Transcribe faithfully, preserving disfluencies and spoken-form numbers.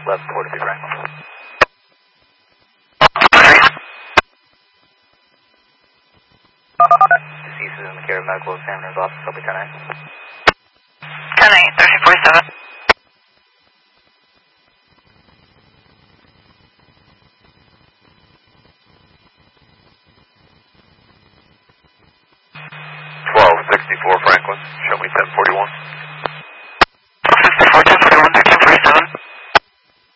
eleven forty-three Franklin. Deceased is in the care of medical examiner's office, I'll be ten eight. ten eight, thirty forty-seven. twelve sixty-four Franklin, show me ten forty.